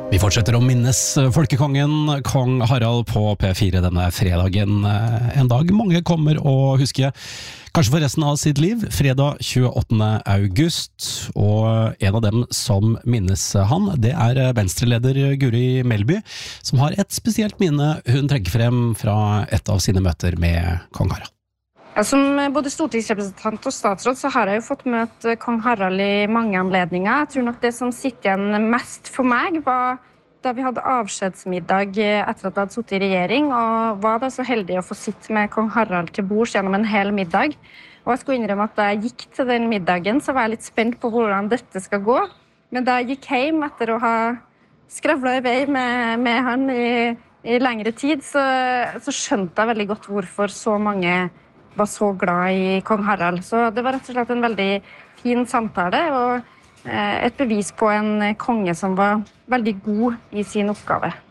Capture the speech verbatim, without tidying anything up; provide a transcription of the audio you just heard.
Vi fortsetter å minnes folkekongen, kong Harald på P fire denne fredagen. En dag mange kommer å huske, kanskje for resten av sitt liv, fredag tjueåttende august. Og en av dem som minnes han, det er Venstre-leder Guri Melby, som har et spesielt minne hun trekker frem fra et av sine møter med kong Harald. Ja, som både stortingsrepresentant og statsråd så har jeg jo fått møte kong Harald i mange anledninger. Jeg tror nok det som sitter igjen mest for meg var da vi hadde avskjedsmiddag etter at jeg hadde sittet i regjering, og var da så heldig å få sitte med kong Harald til bords gjennom en hel middag. Og jeg skulle innrømme at da jeg gikk til den middagen, så var jeg litt spent på hvordan dette skal gå. Men da jeg gikk hjem etter å ha skravlet i vei med, med han i, i lengre tid, så, så skjønte jeg veldig godt hvorfor så mange var så glad i kong Harald. Så det var rett og slett en veldig fin samtale, og et bevis på en konge som var veldig god i sin oppgave.